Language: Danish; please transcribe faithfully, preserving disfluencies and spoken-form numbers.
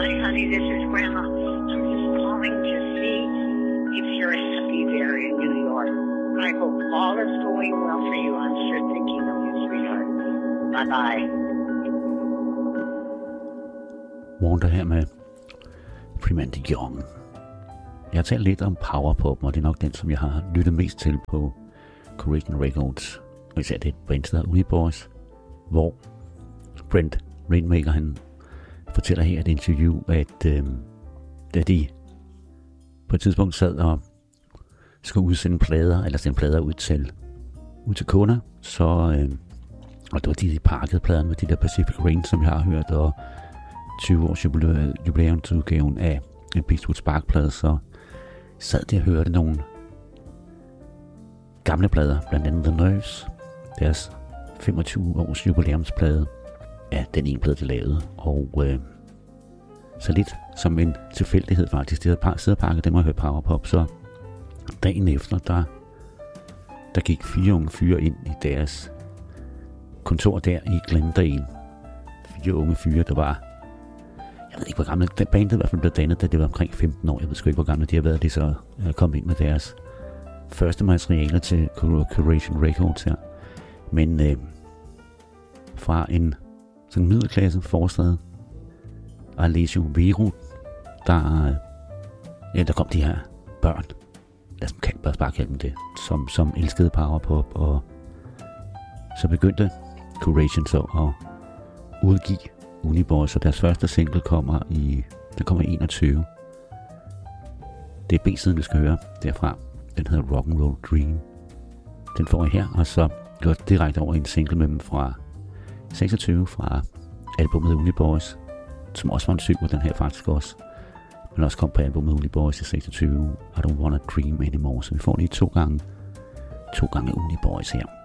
Hi, honey, this is Grandma. I'm just calling to see if you're happy there in New York. I hope all is going well for you. I'm sure thinking of you, sweetheart. Bye-bye. Wanda her med Freeman Young. Jeg har talt lidt om powerpop, og det er nok den, som jeg har lyttet mest til på Courageous Records. Og især det band, der hedder Uniboys, hvor Brent Rainmaker, han fortæller her i et interview, at øh, da de på et tidspunkt sad og skulle udsende plader, eller sende plader ud til, ud til kunder, så øh, og det var de, de pakkede pladerne med de der Pacific Rain, som jeg har hørt, og tyve års jubilæumsudgaven af en Beastwood Spark-plade, så sad de og hørte nogle gamle plader, blandt andet The Nerves, deres femogtyve års jubilæumsplade af den ene plade, de lavede, og øh, så lidt som en tilfældighed faktisk, det havde par siddet og pakket dem og hørt powerpop, så dagen efter, der, der gik fire unge fyre ind i deres kontor der i Glendale. Fire unge fyre, der var, jeg ved ikke hvor gamle, den bandet i hvert fald blev dannet, da det var omkring femten år, jeg ved sgu ikke hvor gamle de har været, de så uh, kom ind med deres første materialer til Courageous Records her. Men øh, fra en sådan middelklasse forstad, Alessio Vero, der, øh, ja, der kom de her børn, lad os kan, bare, bare kalde dem det, som, som elskede powerpop, og så begyndte Courageous så at udgive Uniboys, så deres første single kommer i, den kommer i enogtyve. Det er B-siden, vi skal høre derfra. Den hedder Rock'n'Roll Dream. Den får I her, og så går direkte over i en single med dem fra seksogtyve, fra albumet Uniboys, som også var en syv, den her faktisk også, men også kom på albumet Uniboys i seksogtyve, I Don't Wanna Dream Anymore, så vi får lige to gange, to gange Uniboys her.